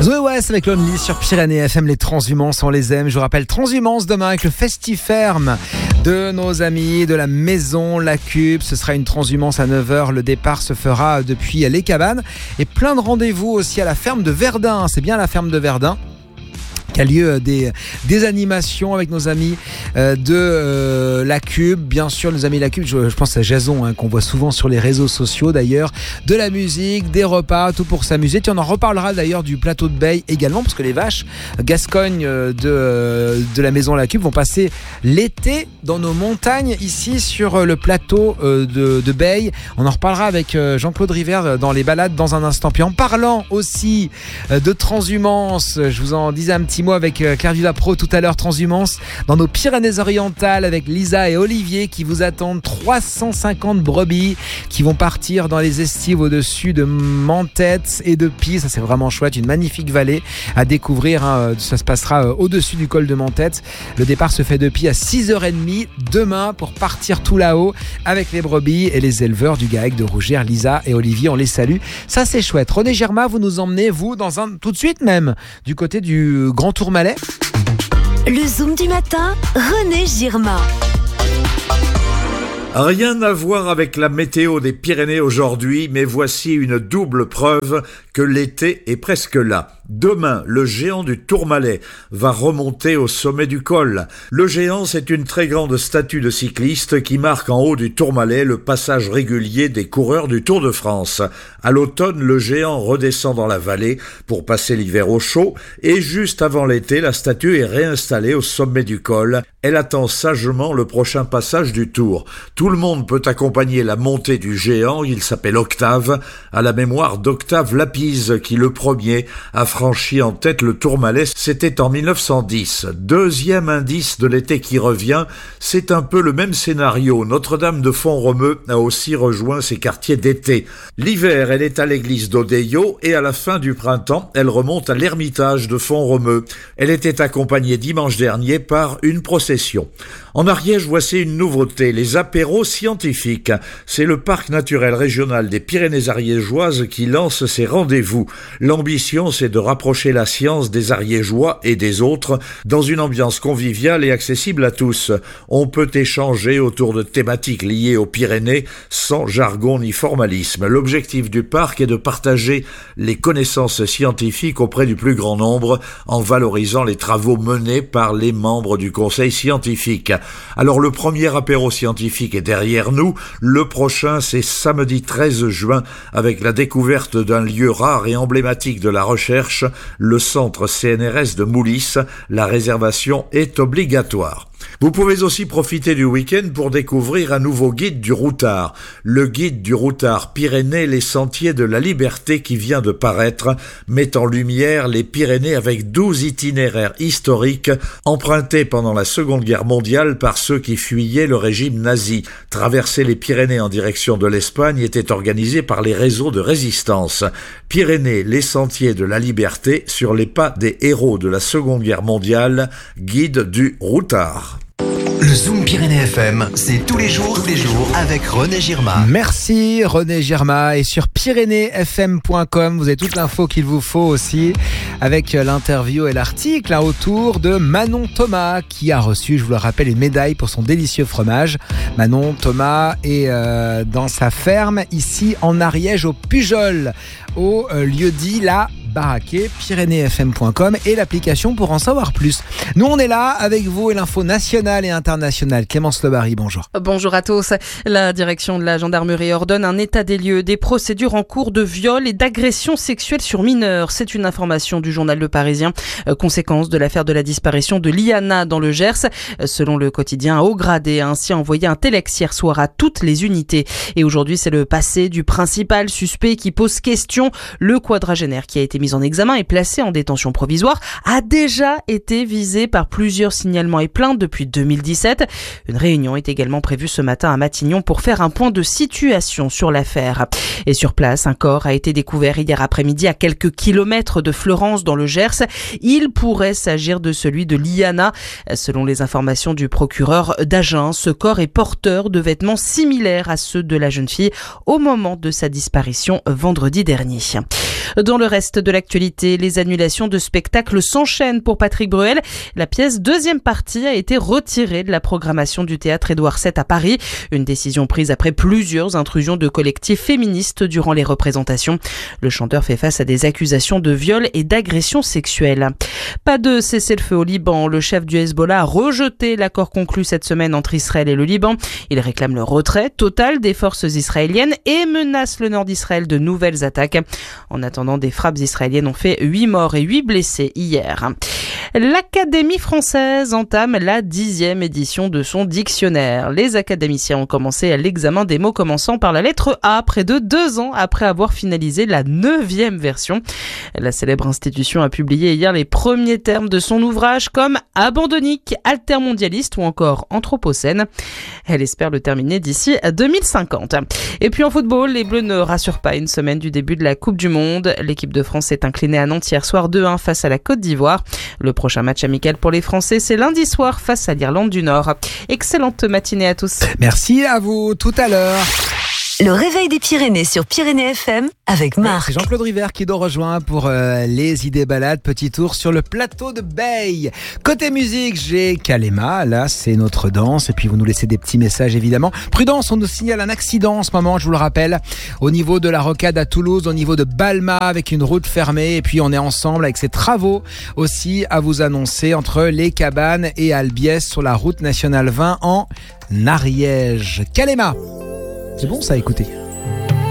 Zoé West avec Lonely sur Pyrénées FM, les transhumances, on les aime. Je vous rappelle, transhumances demain avec le Festiferme de nos amis de la maison La Cube. Ce sera une transhumance à 9h. Le départ se fera depuis les cabanes. Et plein de rendez-vous aussi à la ferme de Verdun. C'est bien la ferme de Verdun qui a lieu des animations avec nos amis de La Cube, bien sûr nos amis de La Cube, je pense à Jason qu'on voit souvent sur les réseaux sociaux d'ailleurs, de la musique, des repas, tout pour s'amuser. Et on en reparlera d'ailleurs du plateau de Beille également, parce que les vaches Gascogne de la maison La Cube vont passer l'été dans nos montagnes ici sur le plateau de Beille. On en reparlera avec Jean-Claude River dans les balades dans un instant. Puis en parlant aussi de transhumance, je vous en disais un petit mot avec Claire Vivapro tout à l'heure, transhumance dans nos Pyrénées-Orientales avec Lisa et Olivier qui vous attendent. 350 brebis qui vont partir dans les estives au-dessus de Mentet et de Pie. Ça c'est vraiment chouette, une magnifique vallée à découvrir. Ça se passera au-dessus du col de Mentet. Le départ se fait de Pie à 6h30 demain pour partir tout là-haut avec les brebis et les éleveurs du GAEC de Rougères. Lisa et Olivier, on les salue. Ça c'est chouette. René Girma, vous nous emmenez, vous, tout de suite même, du côté du Grand Tourmalet. Le Zoom du matin, René Girma. Rien à voir avec la météo des Pyrénées aujourd'hui, mais voici une double preuve que l'été est presque là. Demain, le géant du Tourmalet va remonter au sommet du col. Le géant, c'est une très grande statue de cycliste qui marque en haut du Tourmalet le passage régulier des coureurs du Tour de France. À l'automne, le géant redescend dans la vallée pour passer l'hiver au chaud et juste avant l'été, la statue est réinstallée au sommet du col. Elle attend sagement le prochain passage du Tour. Tout le monde peut accompagner la montée du géant, il s'appelle Octave, à la mémoire d'Octave Lapise qui le premier a franchi en tête le Tourmalet, c'était en 1910. Deuxième indice de l'été qui revient, c'est un peu le même scénario. Notre-Dame de Font-Romeu a aussi rejoint ses quartiers d'été. L'hiver, elle est à l'église d'Odeillo et à la fin du printemps, elle remonte à l'ermitage de Font-Romeu. Elle était accompagnée dimanche dernier par une procession. En Ariège, voici une nouveauté, les apéros scientifiques. C'est le parc naturel régional des Pyrénées ariégeoises qui lance ses rendez-vous. L'ambition, c'est de rapprocher la science des Ariégeois et des autres dans une ambiance conviviale et accessible à tous. On peut échanger autour de thématiques liées aux Pyrénées sans jargon ni formalisme. L'objectif du parc est de partager les connaissances scientifiques auprès du plus grand nombre en valorisant les travaux menés par les membres du conseil scientifique. Alors le premier apéro scientifique est derrière nous, le prochain c'est samedi 13 juin avec la découverte d'un lieu rare et emblématique de la recherche, le centre CNRS de Moulis. La réservation est obligatoire. Vous pouvez aussi profiter du week-end pour découvrir un nouveau guide du routard. Le guide du routard Pyrénées, les sentiers de la liberté qui vient de paraître, met en lumière les Pyrénées avec 12 itinéraires historiques empruntés pendant la Seconde Guerre mondiale par ceux qui fuyaient le régime nazi. Traverser les Pyrénées en direction de l'Espagne était organisé par les réseaux de résistance. Pyrénées, les sentiers de la liberté sur les pas des héros de la Seconde Guerre mondiale, guide du routard. Le Zoom Pyrénées FM, c'est tous les jours avec René Girma. Merci René Girma. Et sur pyrénéesfm.com, vous avez toute l'info qu'il vous faut aussi, avec l'interview et l'article autour de Manon Thomas, qui a reçu, je vous le rappelle, une médaille pour son délicieux fromage. Manon Thomas est dans sa ferme, ici en Ariège, au Pujol, au lieu-dit La Baraquet, pyrénéesfm.com et l'application pour en savoir plus. Nous, on est là avec vous et l'info nationale et internationale. Clémence Lebary, bonjour. Bonjour à tous. La direction de la gendarmerie ordonne un état des lieux des procédures en cours de viol et d'agression sexuelle sur mineurs. C'est une information du journal Le Parisien, conséquence de l'affaire de la disparition de Liana dans le Gers. Selon le quotidien, un haut gradé a ainsi envoyé un téléx hier soir à toutes les unités. Et aujourd'hui, c'est le passé du principal suspect qui pose question. Le quadragénaire qui a été mis en examen et placé en détention provisoire a déjà été visé par plusieurs signalements et plaintes depuis 2017. Une réunion est également prévue ce matin à Matignon pour faire un point de situation sur l'affaire. Et sur place, un corps a été découvert hier après-midi à quelques kilomètres de Fleurance dans le Gers. Il pourrait s'agir de celui de Liana. Selon les informations du procureur d'Agen, ce corps est porteur de vêtements similaires à ceux de la jeune fille au moment de sa disparition vendredi dernier. Dans le reste de l'actualité, les annulations de spectacles s'enchaînent pour Patrick Bruel. La pièce deuxième partie a été retirée de la programmation du théâtre Édouard VII à Paris. Une décision prise après plusieurs intrusions de collectifs féministes durant les représentations. Le chanteur fait face à des accusations de viol et d'agression sexuelle. Pas de cessez-le-feu au Liban. Le chef du Hezbollah a rejeté l'accord conclu cette semaine entre Israël et le Liban. Il réclame le retrait total des forces israéliennes et menace le nord d'Israël de nouvelles attaques. En attendant, des frappes israéliennes ont fait 8 morts et 8 blessés hier. L'Académie française entame la 10e édition de son dictionnaire. Les académiciens ont commencé l'examen des mots commençant par la lettre A, près de 2 ans après avoir finalisé la 9e version. La célèbre institution a publié hier les premiers termes de son ouvrage comme abandonnique, altermondialiste ou encore anthropocène. Elle espère le terminer d'ici 2050. Et puis en football, les Bleus ne rassurent pas une semaine du début de la Coupe du Monde. L'équipe de France s'est inclinée à Nantes hier soir 2-1 face à la Côte d'Ivoire. Le prochain match amical pour les Français, c'est lundi soir face à l'Irlande du Nord. Excellente matinée à tous. Merci à vous, tout à l'heure. Le réveil des Pyrénées sur Pyrénées FM avec Marc. C'est Jean-Claude River qui nous rejoint pour les idées balades. Petit tour sur le plateau de Beille. Côté musique, j'ai Kalema. Là, c'est notre danse. Et puis, vous nous laissez des petits messages, évidemment. Prudence, on nous signale un accident en ce moment, je vous le rappelle. Au niveau de la Rocade à Toulouse, au niveau de Balma, avec une route fermée. Et puis, on est ensemble avec ces travaux aussi à vous annoncer entre les Cabanes et Albiès sur la route nationale 20 en Ariège. Kalema. C'est bon ça, écoutez.